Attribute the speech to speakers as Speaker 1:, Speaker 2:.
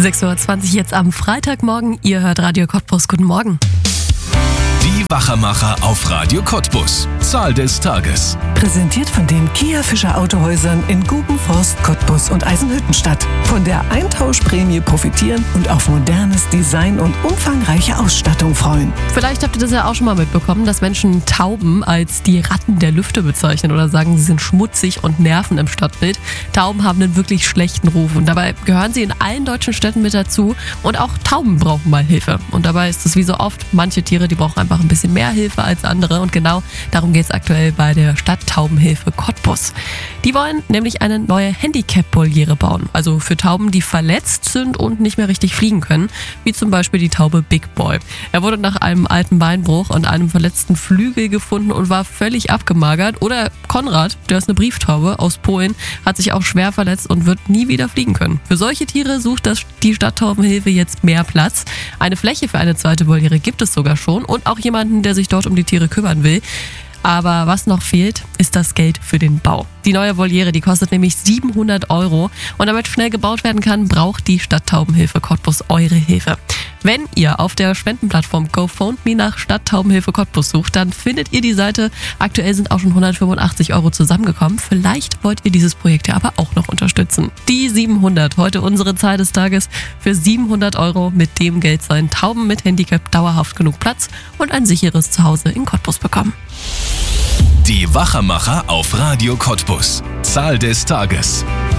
Speaker 1: 6:20 Uhr jetzt am Freitagmorgen. Ihr hört Radio Cottbus. Guten Morgen.
Speaker 2: Die Wachermacher auf Radio Cottbus. Zahl des Tages.
Speaker 3: Präsentiert von den Kia Fischer Autohäusern in Gubenforst, Cottbus und Eisenhüttenstadt. Von der Eintauschprämie profitieren und auf modernes Design und umfangreiche Ausstattung freuen.
Speaker 1: Vielleicht habt ihr das ja auch schon mal mitbekommen, dass Menschen Tauben als die Ratten der Lüfte bezeichnen oder sagen, sie sind schmutzig und nerven im Stadtbild. Tauben haben einen wirklich schlechten Ruf und dabei gehören sie in allen deutschen Städten mit dazu. Und auch Tauben brauchen mal Hilfe. Und dabei ist es wie so oft, manche Tiere, die brauchen einfach ein bisschen mehr Hilfe als andere. Und genau darum geht es aktuell bei der Stadttaubenhilfe Cottbus. Die wollen nämlich eine neue Handicap-Voliere bauen. Also für Tauben, die verletzt sind und nicht mehr richtig fliegen können. Wie zum Beispiel die Taube Big Boy. Er wurde nach einem alten Beinbruch und einem verletzten Flügel gefunden und war völlig abgemagert. Oder Konrad, der ist eine Brieftaube aus Polen, hat sich auch schwer verletzt und wird nie wieder fliegen können. Für solche Tiere sucht die Stadttaubenhilfe jetzt mehr Platz. Eine Fläche für eine zweite Voliere gibt es sogar schon und auch jemanden, der sich dort um die Tiere kümmern will. Aber was noch fehlt, ist das Geld für den Bau. Die neue Voliere, die kostet nämlich 700 € und damit schnell gebaut werden kann, braucht die Stadttaubenhilfe Cottbus eure Hilfe. Wenn ihr auf der Spendenplattform GoFundMe nach Stadttaubenhilfe Cottbus sucht, dann findet ihr die Seite. Aktuell sind auch schon 185 € zusammengekommen. Vielleicht wollt ihr dieses Projekt ja aber auch noch unterstützen. Die 700, heute unsere Zahl des Tages. Für 700 € mit dem Geld sollen Tauben mit Handicap dauerhaft genug Platz und ein sicheres Zuhause in Cottbus bekommen.
Speaker 2: Die Wachermacher auf Radio Cottbus. Zahl des Tages.